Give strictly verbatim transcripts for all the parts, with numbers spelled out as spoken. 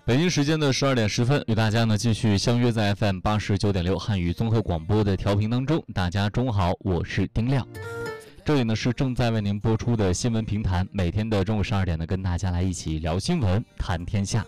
北京时间的十二点十分，与大家呢继续相约在 F M 八十九点六汉语综合广播的调频当中。大家中午好，我是丁亮。这里呢是正在为您播出的新闻评谈，每天的中午十二点呢，跟大家来一起聊新闻，谈天下。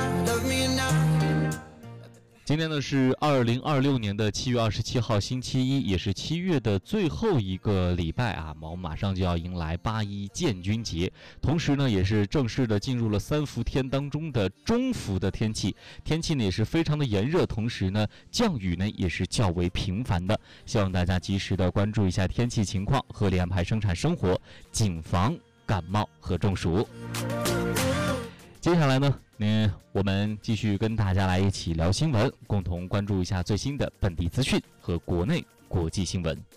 今天呢是二零二六年的七月二十七号，星期一，也是七月的最后一个礼拜啊，我们马上就要迎来八一建军节，同时呢也是正式的进入了三伏天当中的中伏的天气，天气呢也是非常的炎热，同时呢降雨呢也是较为频繁的，希望大家及时的关注一下天气情况，合理安排生产生活，谨防感冒和中暑。接下来呢，嗯，我们继续跟大家来一起聊新闻，共同关注一下最新的本地资讯和国内国际新闻。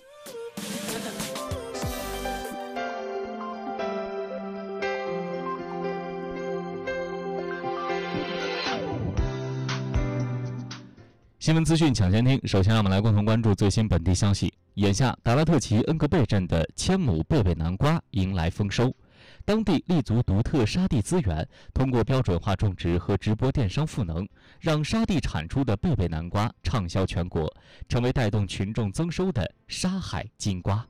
新闻资讯抢先听，首先让我们来共同关注最新本地消息。眼下，达拉特旗恩格贝镇的千亩贝贝南瓜迎来丰收。当地立足独特沙地资源，通过标准化种植和直播电商赋能，让沙地产出的贝贝南瓜畅销全国，成为带动群众增收的沙海金瓜。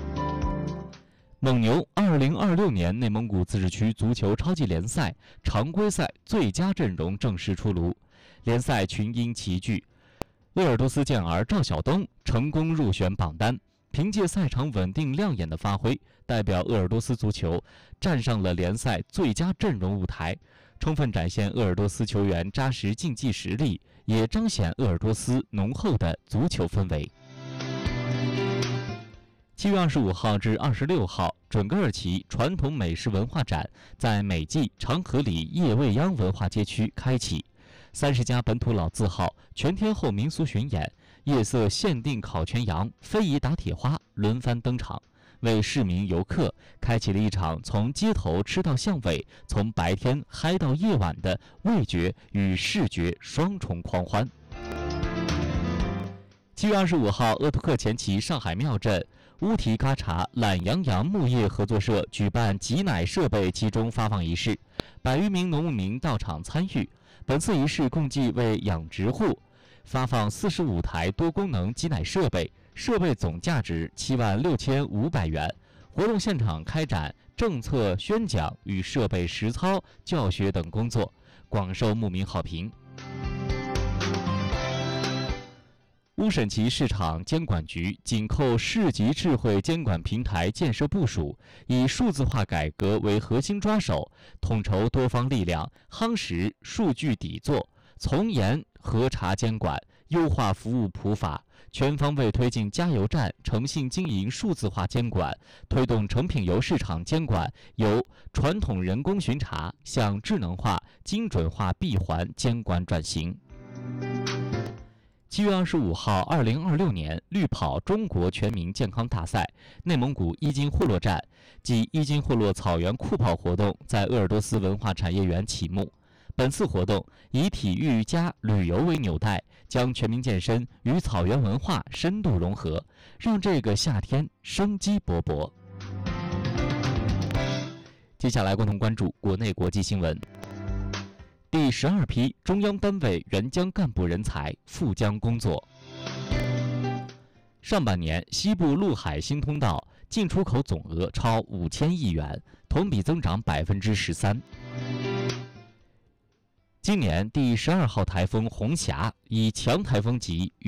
蒙牛二零二六年内蒙古自治区足球超级联赛常规赛最佳阵容正式出炉，联赛群英齐聚，鄂尔多斯健儿赵晓东成功入选榜单。凭借赛场稳定亮眼的发挥，代表鄂尔多斯足球站上了联赛最佳阵容舞台，充分展现鄂尔多斯球员扎实竞技实力，也彰显鄂尔多斯浓厚的足球氛围。七月二十五号至二十六号，准噶尔旗传统美食文化展在美济长河里叶未央文化街区开启，三十家本土老字号全天候民俗巡演、夜色限定烤全羊、非遗打铁花轮番登场，为市民游客开启了一场从街头吃到巷尾，从白天嗨到夜晚的味觉与视觉双重狂欢。七月二十五号，鄂图克前旗上海庙镇乌提嘎查懒羊羊牧业合作社举办挤奶设备集中发放仪式，百余名农牧民到场参与。本次仪式共计为养殖户发放四十五台多功能挤奶设备，设备总价值七万六千五百元。活动现场开展政策宣讲与设备实操教学等工作，广受牧民好评。乌审旗市场监管局紧扣市级智慧监管平台建设部署，以数字化改革为核心抓手，统筹多方力量，夯实数据底座，从严核查监管，优化服务普法，全方位推进加油站诚信经营数字化监管，推动成品油市场监管由传统人工巡查向智能化、精准化闭环监管转型。七月二十五号，二零二六年绿跑中国全民健康大赛内蒙古伊金霍洛站及伊金霍洛草原酷跑活动在鄂尔多斯文化产业园启幕。本次活动以体育加旅游为纽带，将全民健身与草原文化深度融合，让这个夏天生机勃勃。接下来共同关注国内国际新闻。第十二批中央单位援疆干部人才赴疆工作。上半年，西部陆海新通道进出口总额超五千亿元，同比增长百分之十三。今年第十二号台风红霞以强台风级与